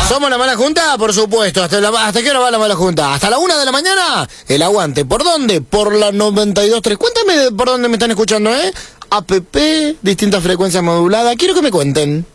¿Somos la mala junta? Por supuesto. ¿Hasta qué hora va la mala junta? ¿Hasta la 1 de la mañana? El aguante. ¿Por dónde? Por la 92.3. Cuéntame por dónde me están escuchando, ¿eh? APP, distintas frecuencias moduladas. Quiero que me cuenten.